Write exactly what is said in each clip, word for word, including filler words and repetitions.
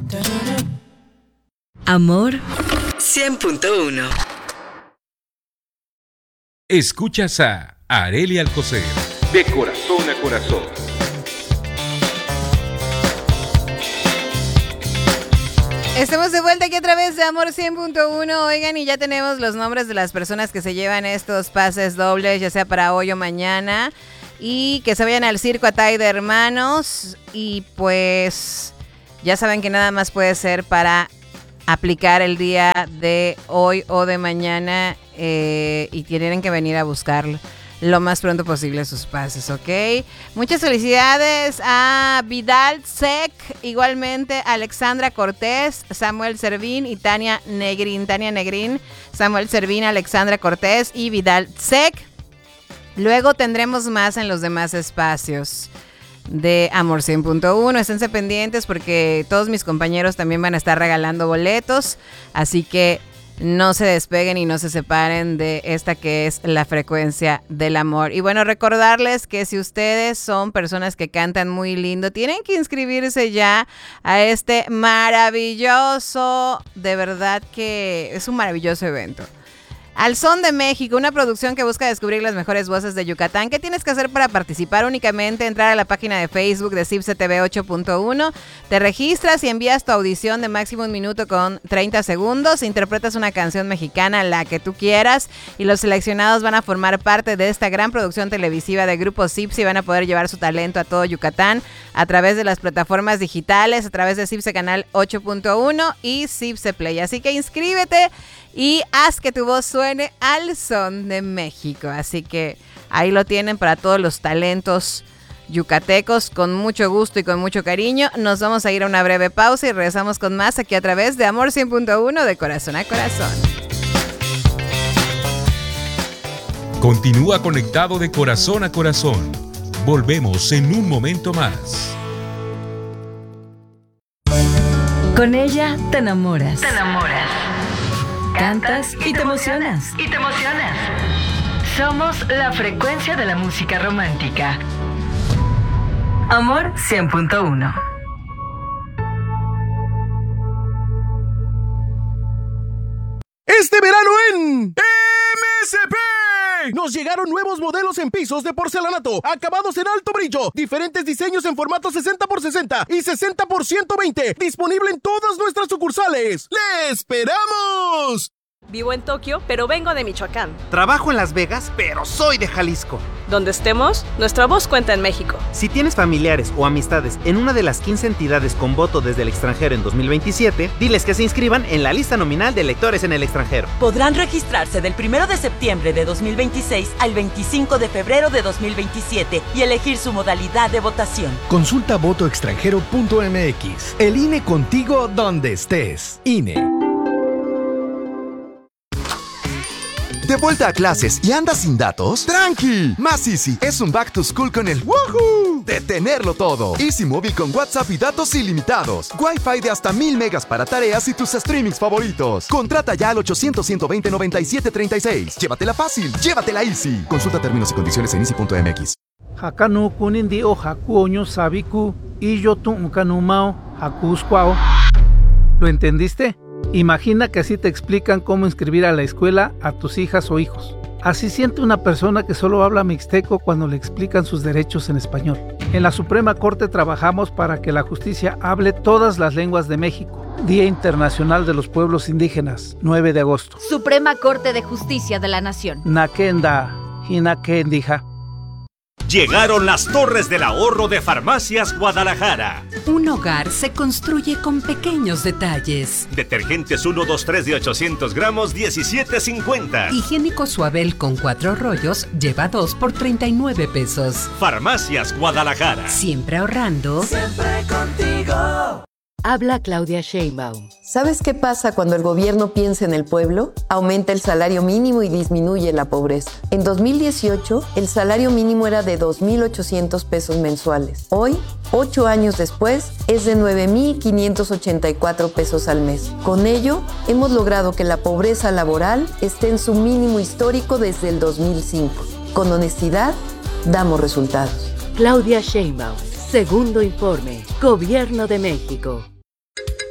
Amor cien punto uno. Escuchas a Arely Alcocer, de corazón a corazón. Estamos de vuelta aquí a través de Amor cien punto uno. Oigan, y ya tenemos los nombres de las personas que se llevan estos pases dobles, ya sea para hoy o mañana, y que se vayan al circo Atay de Hermanos. Y pues ya saben que nada más puede ser para aplicar el día de hoy o de mañana, eh, y tienen que venir a buscarlo lo más pronto posible sus pases, ¿ok? Muchas felicidades a Vidal Sec, igualmente Alexandra Cortés, Samuel Servín y Tania Negrín. Tania Negrín, Samuel Servín, Alexandra Cortés y Vidal Sec. Luego tendremos más en los demás espacios de Amor cien punto uno. Esténse pendientes porque todos mis compañeros también van a estar regalando boletos, así que no se despeguen y no se separen de esta que es la frecuencia del amor. Y bueno, recordarles que si ustedes son personas que cantan muy lindo, tienen que inscribirse ya a este maravilloso, de verdad que es un maravilloso evento. Al Son de México, una producción que busca descubrir las mejores voces de Yucatán. ¿Qué tienes que hacer para participar? Únicamente entrar a la página de Facebook de Cipse T V ocho punto uno, te registras y envías tu audición de máximo un minuto con treinta segundos, interpretas una canción mexicana, la que tú quieras, y los seleccionados van a formar parte de esta gran producción televisiva de Grupo Cipse y van a poder llevar su talento a todo Yucatán a través de las plataformas digitales, a través de Cipse Canal ocho punto uno y Cipse Play. Así que inscríbete y haz que tu voz suene al son de México. Así que ahí lo tienen para todos los talentos yucatecos, con mucho gusto y con mucho cariño. Nos vamos a ir a una breve pausa y regresamos con más aquí a través de Amor cien punto uno, de corazón a corazón. Continúa conectado de corazón a corazón. Volvemos en un momento más. Con ella te enamoras. Te enamoras. Cantas y te emocionas. Y te emocionas. Somos la frecuencia de la música romántica. Amor cien punto uno. Este verano en M S P nos llegaron nuevos modelos en pisos de porcelanato, acabados en alto brillo, diferentes diseños en formato sesenta por sesenta y sesenta por ciento veinte, disponible en todas nuestras sucursales. ¡Le esperamos! Vivo en Tokio, pero vengo de Michoacán. Trabajo en Las Vegas, pero soy de Jalisco. Donde estemos, nuestra voz cuenta en México. Si tienes familiares o amistades en una de las quince entidades con voto desde el extranjero en dos mil veintisiete, diles que se inscriban en la lista nominal de electores en el extranjero. Podrán registrarse del primero de septiembre de dos mil veintiséis al veinticinco de febrero de dos mil veintisiete y elegir su modalidad de votación. Consulta voto extranjero punto m x. El I N E contigo donde estés. I N E. ¿De vuelta a clases y andas sin datos? ¡Tranqui! Más Easy es un back to school con el ¡woohoo! De tenerlo todo. Easy Móvil con WhatsApp y datos ilimitados. Wi-Fi de hasta mil megas para tareas y tus streamings favoritos. Contrata ya al ochocientos, ciento veinte, noventa y siete treinta y seis. Llévatela fácil, llévatela Easy. Consulta términos y condiciones en easy punto m x. Hakanu kunindi o haku oño sabiku y yo tu ukanumao hakuskwao. ¿Lo entendiste? Imagina que así te explican cómo inscribir a la escuela a tus hijas o hijos. Así siente una persona que solo habla mixteco cuando le explican sus derechos en español. En la Suprema Corte trabajamos para que la justicia hable todas las lenguas de México. Día Internacional de los Pueblos Indígenas, nueve de agosto. Suprema Corte de Justicia de la Nación. Nakenda, Hinakendija. Llegaron las Torres del Ahorro de Farmacias Guadalajara. Un hogar se construye con pequeños detalles. Detergentes uno, dos, tres de ochocientos gramos, diecisiete cincuenta. Higiénico Suabel con cuatro rollos, lleva dos por treinta y nueve pesos. Farmacias Guadalajara. Siempre ahorrando. Siempre contigo. Habla Claudia Sheinbaum. ¿Sabes qué pasa cuando el gobierno piensa en el pueblo? Aumenta el salario mínimo y disminuye la pobreza. En dos mil dieciocho, el salario mínimo era de dos mil ochocientos pesos mensuales. Hoy, ocho años después, es de nueve mil quinientos ochenta y cuatro pesos al mes. Con ello, hemos logrado que la pobreza laboral esté en su mínimo histórico desde el dos mil cinco. Con honestidad, damos resultados. Claudia Sheinbaum. Segundo informe. Gobierno de México.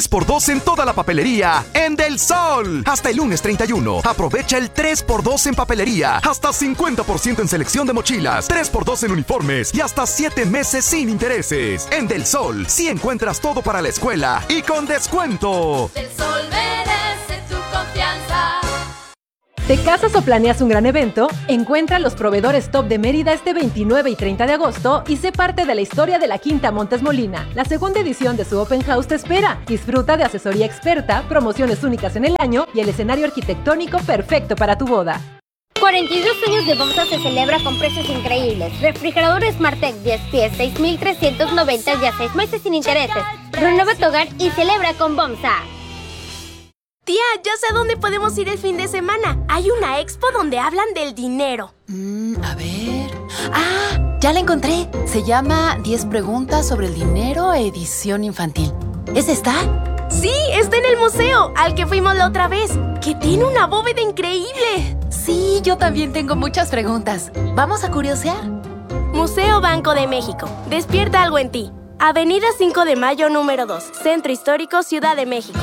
tres por dos en toda la papelería en Del Sol. Hasta el lunes treinta y uno. Aprovecha el tres por dos en papelería. Hasta cincuenta por ciento en selección de mochilas, tres por dos en uniformes y hasta siete meses sin intereses. En Del Sol, sí encuentras todo para la escuela y con descuento. Del Sol merece tu confianza. ¿Te casas o planeas un gran evento? Encuentra los proveedores top de Mérida este veintinueve y treinta de agosto y sé parte de la historia de la Quinta Montes Molina. La segunda edición de su Open House te espera. Disfruta de asesoría experta, promociones únicas en el año y el escenario arquitectónico perfecto para tu boda. cuarenta y dos años de BOMSA se celebra con precios increíbles. Refrigerador Smartec diez pies, seis mil trescientos noventa y a seis meses sin intereses. Renueva tu hogar y celebra con BOMSA. Tía, ya sé dónde podemos ir el fin de semana. Hay una expo donde hablan del dinero. Mm, a ver... ¡Ah! Ya la encontré. Se llama diez preguntas sobre el dinero, edición infantil. ¿Es esta? Sí, está en el museo, al que fuimos la otra vez, que tiene una bóveda increíble. Sí, yo también tengo muchas preguntas. ¿Vamos a curiosear? Museo Banco de México. Despierta algo en ti. Avenida cinco de mayo, número dos. Centro Histórico, Ciudad de México.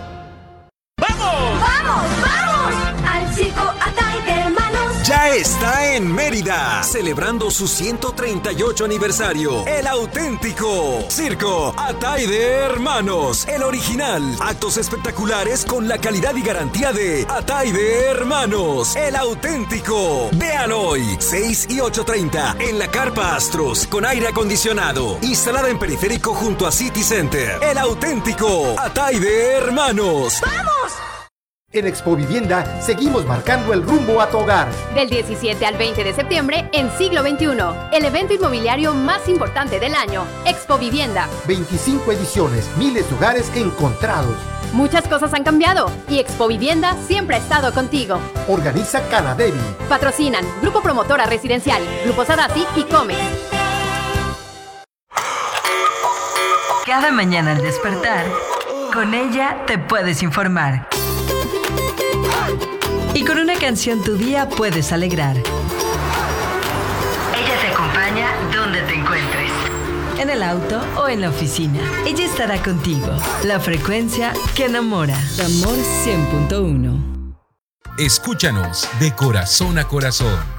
¡Vamos! ¡Vamos! ¡Vamos! Al circo Atay de Hermanos. Ya está en Mérida, celebrando su ciento treinta y ocho aniversario. El auténtico Circo Atay de Hermanos, el original. Actos espectaculares con la calidad y garantía de Atay de Hermanos, el auténtico. Vean hoy, seis y ocho treinta, en la Carpa Astros, con aire acondicionado, instalada en periférico junto a City Center. El auténtico Atay de Hermanos. ¡Vamos! En Expo Vivienda seguimos marcando el rumbo a tu hogar. Del diecisiete al veinte de septiembre en Siglo veintiuno, el evento inmobiliario más importante del año, Expo Vivienda. veinticinco ediciones, miles de hogares encontrados. Muchas cosas han cambiado y Expo Vivienda siempre ha estado contigo. Organiza Canadevi. Patrocinan Grupo Promotora Residencial, Grupo Sadasi y Comex. Cada mañana al despertar, con ella te puedes informar. Y con una canción tu día puedes alegrar. Ella te acompaña donde te encuentres. En el auto o en la oficina. Ella estará contigo. La frecuencia que enamora. Amor cien punto uno. Escúchanos de corazón a corazón.